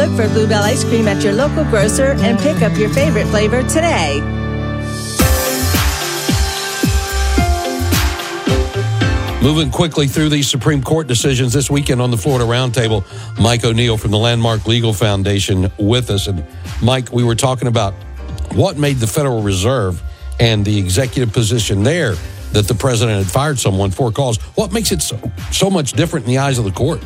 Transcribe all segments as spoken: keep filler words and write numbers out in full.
Look for Bluebell ice cream at your local grocer and pick up your favorite flavor today. Moving quickly through these Supreme Court decisions this weekend on the Florida Roundtable, Mike O'Neill from the Landmark Legal Foundation with us. And Mike, we were talking about what made the Federal Reserve and the executive position there that the president had fired someone for cause. What makes it so, so much different in the eyes of the court?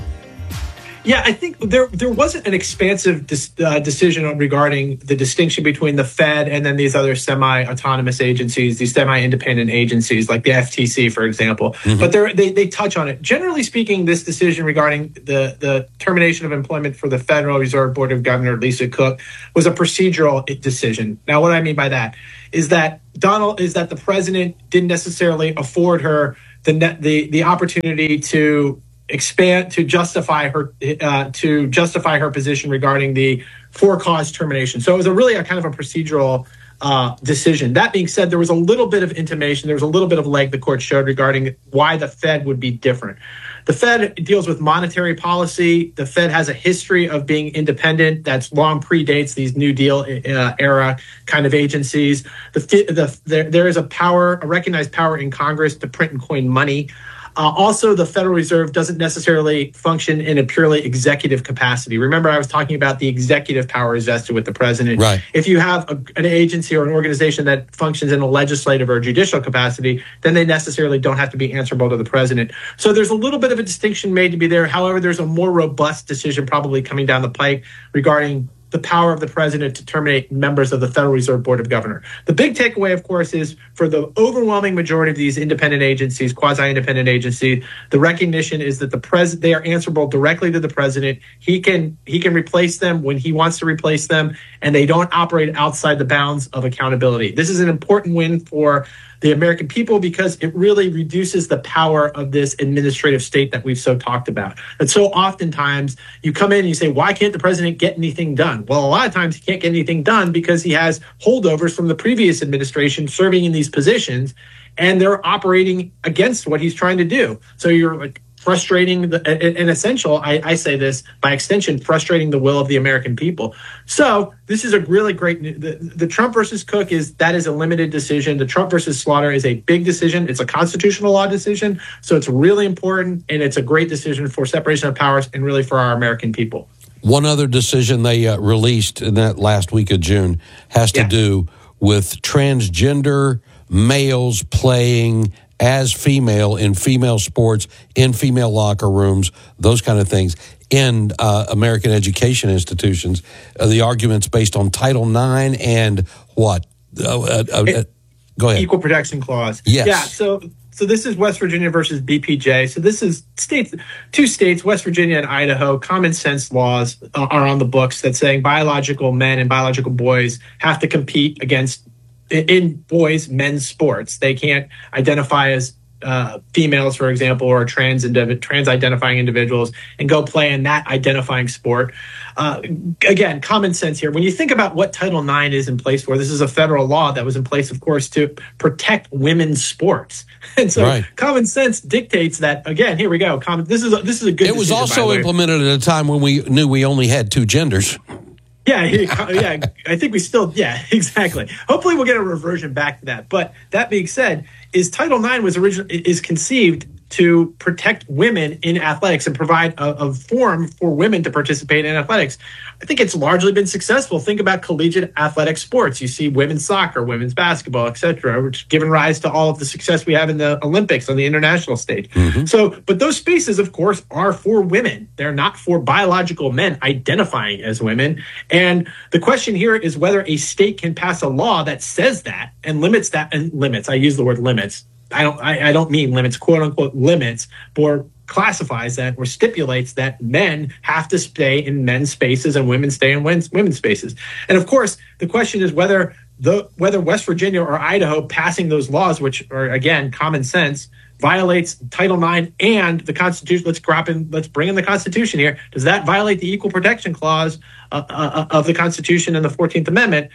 Yeah, I think there there wasn't an expansive dis, uh, decision regarding the distinction between the Fed and then these other semi-autonomous agencies, these semi-independent agencies like the F T C, for example. Mm-hmm. But they they touch on it. Generally speaking, this decision regarding the, the termination of employment for the Federal Reserve Board of Governor Lisa Cook was a procedural decision. Now, what I mean by that is that Donald is that the president didn't necessarily afford her the net, the the opportunity to expand to justify her uh, to justify her position regarding the for cause termination. So it was a really a kind of a procedural uh, decision. That being said, there was a little bit of intimation, there was a little bit of leg the court showed regarding why the Fed would be different. The Fed deals with monetary policy. The Fed has a history of being independent that's long predates these New Deal uh, era kind of agencies. The, the, there, there is a power, a recognized power in Congress to print and coin money. Uh, also, the Federal Reserve doesn't necessarily function in a purely executive capacity. Remember, I was talking about the executive power is vested with the president. Right. If you have a, an agency or an organization that functions in a legislative or judicial capacity, then they necessarily don't have to be answerable to the president. So there's a little bit of a distinction made to be there. However, there's a more robust decision probably coming down the pike regarding the power of the president to terminate members of the Federal Reserve Board of Governors. The big takeaway, of course, is for the overwhelming majority of these independent agencies, quasi-independent agencies, the recognition is that the pres- they are answerable directly to the president. He can he can replace them when he wants to replace them, and they don't operate outside the bounds of accountability. This is an important win for the American people because it really reduces the power of this administrative state that we've so talked about. And so oftentimes you come in and you say, why can't the president get anything done? Well, a lot of times he can't get anything done because he has holdovers from the previous administration serving in these positions, and they're operating against what he's trying to do. So you're like frustrating, the, in essential, I, I say this, by extension, frustrating the will of the American people. So this is a really great, the, the Trump versus Cook is, that is a limited decision. The Trump versus Slaughter is a big decision. It's a constitutional law decision. So it's really important, and it's a great decision for separation of powers and really for our American people. One other decision they uh, released in that last week of June has to yeah. do with transgender males playing as female in female sports, in female locker rooms, those kind of things, in uh, American education institutions. Uh, the argument's based on Title nine and what? Uh, uh, uh, go ahead. Equal Protection Clause. Yes. Yeah, so so this is West Virginia versus B P J. So this is states, two states, West Virginia and Idaho. Common sense laws are on the books that saying biological men and biological boys have to compete against in boys, men's sports. They can't identify as uh, females, for example, or trans indiv- trans-identifying individuals and go play in that identifying sport. Uh, again, common sense here. When you think about what Title nine is in place for, this is a federal law that was in place, of course, to protect women's sports. And so right. common sense dictates that, again, here we go. Common, this is a, this is a good It was also implemented at a time when we knew we only had two genders. Yeah, yeah, I think we still, yeah, exactly. Hopefully we'll get a reversion back to that. But that being said, is Title nine was originally is conceived to protect women in athletics and provide a, a forum for women to participate in athletics. I think it's largely been successful. Think about collegiate athletic sports. You see women's soccer, women's basketball, et cetera, which given rise to all of the success we have in the Olympics on the international stage. Mm-hmm. So, but those spaces, of course, are for women. They're not for biological men identifying as women. And the question here is whether a state can pass a law that says that and limits that, and limits, I use the word limits. I don't I, I don't mean limits, quote unquote limits, or classifies that or stipulates that men have to stay in men's spaces and women stay in women's spaces. And of course, the question is whether the whether West Virginia or Idaho passing those laws, which are again common sense, violates Title nine and the Constitution. Let's grab in, let's bring in the Constitution here. Does that violate the Equal Protection Clause uh, uh, of the Constitution and the fourteenth Amendment?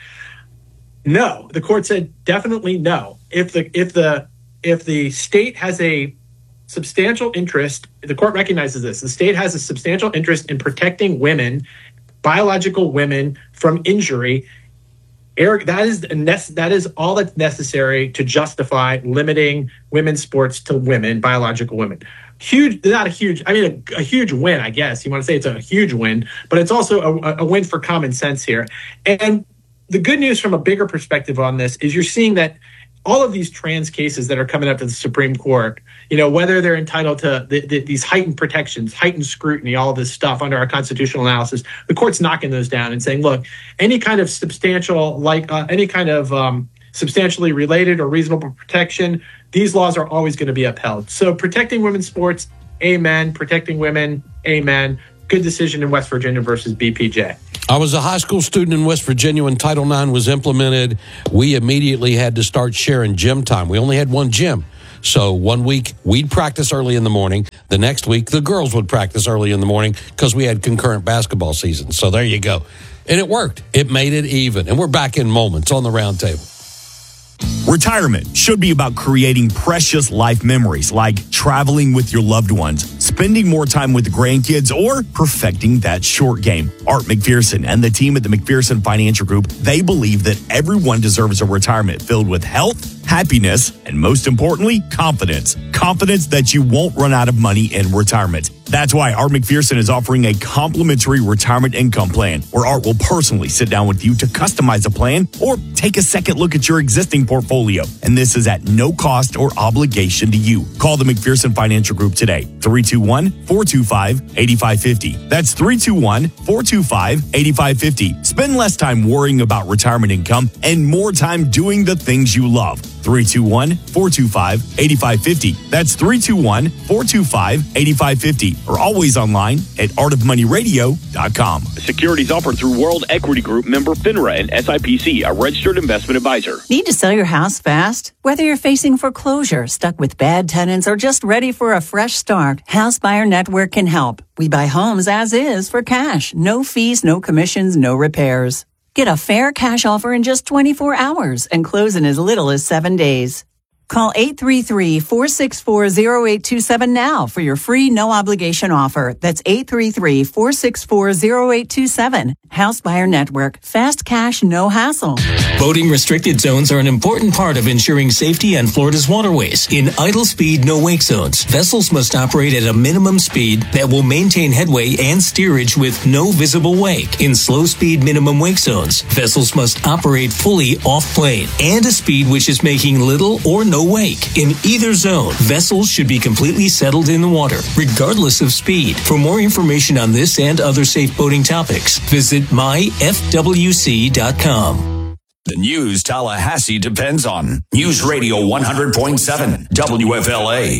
No. The court said definitely no. If the if the If the state has a substantial interest, the court recognizes this, the state has a substantial interest in protecting women biological women from injury. Eric, that is that is all that's necessary to justify limiting women's sports to women, biological women. Huge, not a huge, I mean, a, a huge win, I guess. You want to say it's a huge win, but it's also a, a win for common sense here. And the good news from a bigger perspective on this is you're seeing that all of these trans cases that are coming up to the Supreme Court, you know, whether they're entitled to the, the, these heightened protections, heightened scrutiny, all of this stuff under our constitutional analysis, the court's knocking those down and saying, look, any kind of substantial, like uh, any kind of um, substantially related or reasonable protection, these laws are always going to be upheld. So protecting women's sports, amen. Protecting women, amen. Good decision in West Virginia versus B P J. I was a high school student in West Virginia when Title nine was implemented. We immediately had to start sharing gym time. We only had one gym. So one week we'd practice early in the morning. The next week the girls would practice early in the morning because we had concurrent basketball seasons. So there you go. And it worked. It made it even. And we're back in moments on the round table. Retirement should be about creating precious life memories like traveling with your loved ones, spending more time with the grandkids, or perfecting that short game. Art McPherson and the team at the McPherson Financial Group, they believe that everyone deserves a retirement filled with health, happiness, and most importantly, confidence. Confidence that you won't run out of money in retirement. That's why Art McPherson is offering a complimentary retirement income plan where Art will personally sit down with you to customize a plan or take a second look at your existing portfolio. And this is at no cost or obligation to you. Call the McPherson Financial Group today, three two one, four two five, eight five five zero. That's three two one, four two five, eight five five zero. Spend less time worrying about retirement income and more time doing the things you love. three two one, four two five, eight five five zero. That's three two one, four two five, eight five five zero. Or always online at art of money radio dot com. Securities offered through World Equity Group, member FINRA and S I P C, a registered investment advisor. Need to sell your house fast? Whether you're facing foreclosure, stuck with bad tenants, or just ready for a fresh start, House Buyer Network can help. We buy homes as is for cash. No fees, no commissions, no repairs. Get a fair cash offer in just twenty-four hours and close in as little as seven days. Call eight three three, four six four, zero eight two seven now for your free no-obligation offer. That's eight three three, four six four, zero eight two seven. House Buyer Network. Fast cash, no hassle. Boating restricted zones are an important part of ensuring safety on Florida's waterways. In idle speed, no wake zones, vessels must operate at a minimum speed that will maintain headway and steerage with no visible wake. In slow speed, minimum wake zones, vessels must operate fully off-plane and a speed which is making little or no wake. In either zone, vessels should be completely settled in the water, regardless of speed. For more information on this and other safe boating topics, visit my f w c dot com. The news Tallahassee depends on. News Radio one hundred point seven, W F L A.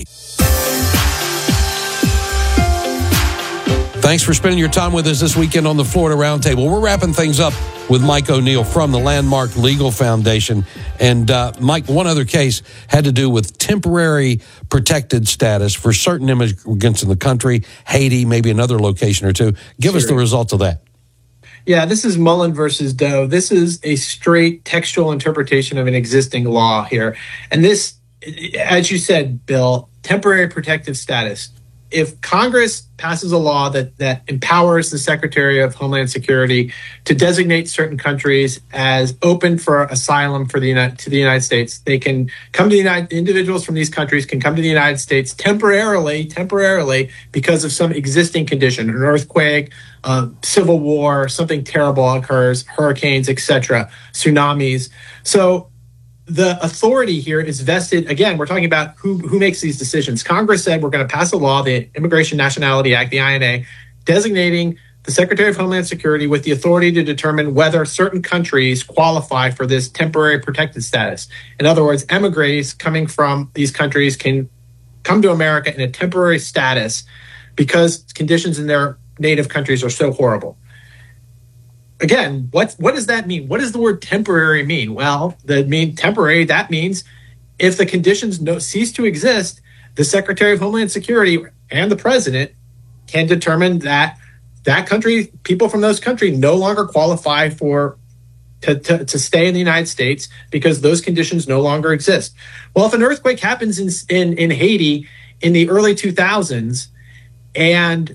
Thanks for spending your time with us this weekend on the Florida Roundtable. We're wrapping things up with Mike O'Neill from the Landmark Legal Foundation. And, uh, Mike, one other case had to do with temporary protected status for certain immigrants in the country, Haiti, maybe another location or two. Give sure. us the results of that. Yeah, this is Mullen versus Doe. This is a straight textual interpretation of an existing law here. And this, as you said, Bill, temporary protective status. If Congress passes a law that, that empowers the Secretary of Homeland Security to designate certain countries as open for asylum for the United, to the United States, they can come to the United, individuals from these countries can come to the United States temporarily, temporarily because of some existing condition, an earthquake, uh, civil war, something terrible occurs, hurricanes, et cetera, tsunamis. So the authority here is vested. Again, we're talking about who, who makes these decisions. Congress said we're going to pass a law, the Immigration Nationality Act, the I N A, designating the Secretary of Homeland Security with the authority to determine whether certain countries qualify for this temporary protected status. In other words, emigres coming from these countries can come to America in a temporary status because conditions in their native countries are so horrible. Again, what what does that mean? What does the word temporary mean? Well, the mean temporary, that means if the conditions no, cease to exist, the Secretary of Homeland Security and the president can determine that that country, people from those countries no longer qualify for to, to, to stay in the United States because those conditions no longer exist. Well, if an earthquake happens in in, in Haiti in the early two thousands and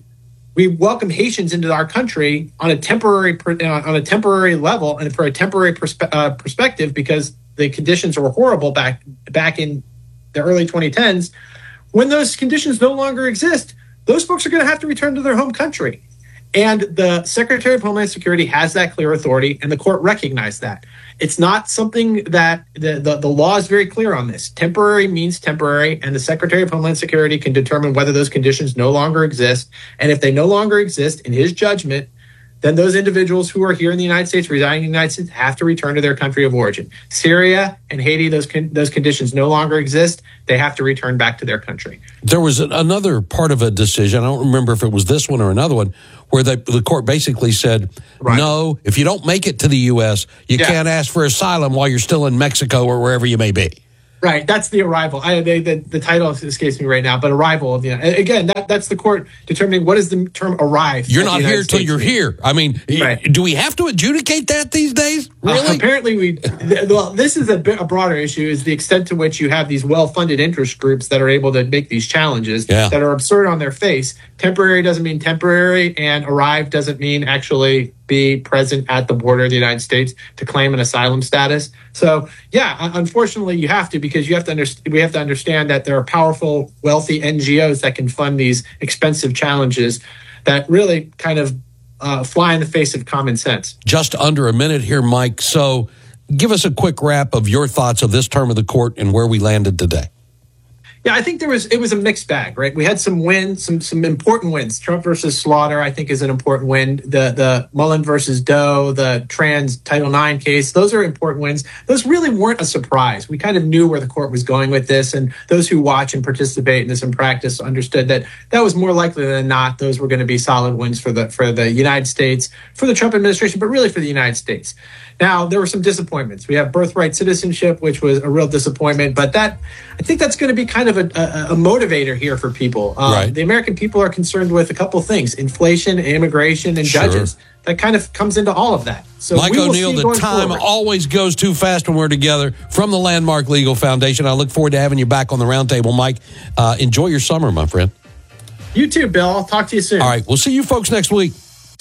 we welcome Haitians into our country on a temporary on a temporary level and for a temporary perspe- uh, perspective because the conditions were horrible back back in the early twenty tens. When those conditions no longer exist, those folks are going to have to return to their home country. And the Secretary of Homeland Security has that clear authority, and the court recognized that. It's not something that the, the, the law is very clear on this. Temporary means temporary, and the Secretary of Homeland Security can determine whether those conditions no longer exist. And if they no longer exist, in his judgment, then those individuals who are here in the United States, residing in the United States, have to return to their country of origin. Syria and Haiti, those con- those conditions no longer exist. They have to return back to their country. There was another part of a decision, I don't remember if it was this one or another one, where the, the court basically said, right. no, if you don't make it to the U S, you yeah. can't ask for asylum while you're still in Mexico or wherever you may be. Right, that's the arrival. I, they, the, the title escapes me right now, but arrival. Of the, again, that, that's the court determining what is the term arrive. You're not here till you're here. I mean, right. do we have to adjudicate that these days? Really? Uh, apparently, we. Th- well, this is a, bit, a broader issue: is the extent to which you have these well-funded interest groups that are able to make these challenges yeah. that are absurd on their face. Temporary doesn't mean temporary, and arrive doesn't mean actually be present at the border of the United States to claim an asylum status. So, yeah, unfortunately, you have to because you have to understand. We have to understand that there are powerful, wealthy N G Os that can fund these expensive challenges that really kind of uh, fly in the face of common sense. Just under a minute here, Mike. So, give us a quick wrap of your thoughts of this term of the court and where we landed today. Yeah, I think there was it was a mixed bag, right? We had some wins, some some important wins. Trump versus Slaughter, I think, is an important win. The the Mullen versus Doe, the trans Title nine case, those are important wins. Those really weren't a surprise. We kind of knew where the court was going with this, and those who watch and participate in this in practice understood that that was more likely than not those were going to be solid wins for the for the United States, for the Trump administration, but really for the United States. Now, there were some disappointments. We have birthright citizenship, which was a real disappointment, but that I think that's going to be kind of a, a, a motivator here for people. Um, right. The American people are concerned with a couple things: inflation, immigration, and sure. judges. That kind of comes into all of that. So Mike we will O'Neill, see the time forward. always goes too fast when we're together. From the Landmark Legal Foundation, I look forward to having you back on the roundtable, Mike. Uh, enjoy your summer, my friend. You too, Bill. I'll talk to you soon. All right. We'll see you folks next week.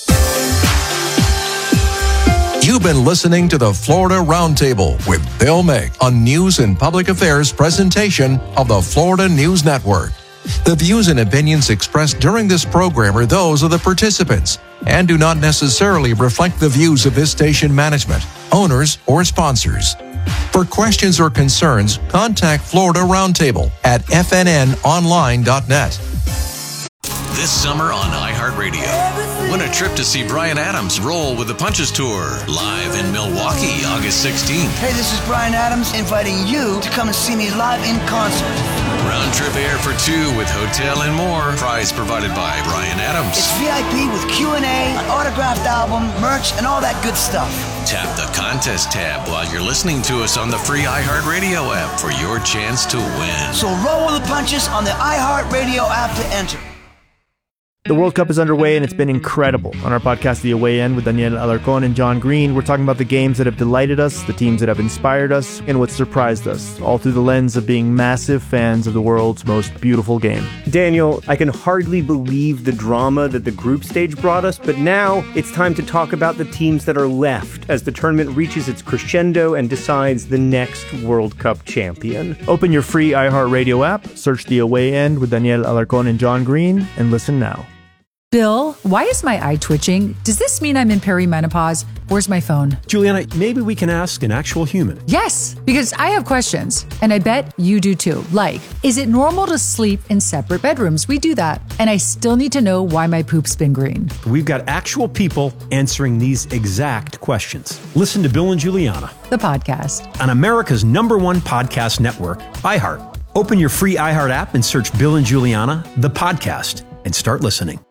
You've been listening to the Florida Roundtable with Bill Mick on News and Public Affairs presentation of the Florida News Network. The views and opinions expressed during this program are those of the participants and do not necessarily reflect the views of this station management, owners, or sponsors. For questions or concerns, contact Florida Roundtable at f n n online dot net. This summer on iHeartRadio, win a trip to see Bryan Adams roll with the Punches Tour, live in Milwaukee, August sixteenth. Hey, this is Bryan Adams inviting you to come and see me live in concert. Round trip air for two with hotel and more. Prize provided by Bryan Adams. It's V I P with Q and A, an autographed album, merch, and all that good stuff. Tap the contest tab while you're listening to us on the free iHeartRadio app for your chance to win. So roll with the punches on the iHeartRadio app to enter. The World Cup is underway, and it's been incredible. On our podcast, The Away End, with Daniel Alarcón and John Green, we're talking about the games that have delighted us, the teams that have inspired us, and what surprised us, all through the lens of being massive fans of the world's most beautiful game. Daniel, I can hardly believe the drama that the group stage brought us, but now it's time to talk about the teams that are left as the tournament reaches its crescendo and decides the next World Cup champion. Open your free iHeartRadio app, search The Away End with Daniel Alarcón and John Green, and listen now. Bill, why is my eye twitching? Does this mean I'm in perimenopause? Where's my phone? Juliana, maybe we can ask an actual human. Yes, because I have questions, and I bet you do too. Like, is it normal to sleep in separate bedrooms? We do that. And I still need to know why my poop's been green. We've got actual people answering these exact questions. Listen to Bill and Juliana, the podcast, on America's number one podcast network, iHeart. Open your free iHeart app and search Bill and Juliana, the podcast, and start listening.